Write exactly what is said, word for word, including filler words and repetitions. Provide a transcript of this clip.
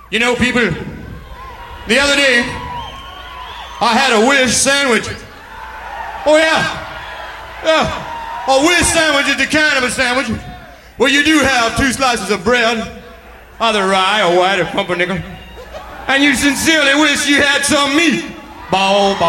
You know, people, the other day, I had a Willis sandwich. Oh, yeah. Yeah. A Willis sandwich is the kind of a sandwich where you do have two slices of bread, either rye or white or pumpernickel, and you sincerely wish you had some meat. Ball, ball.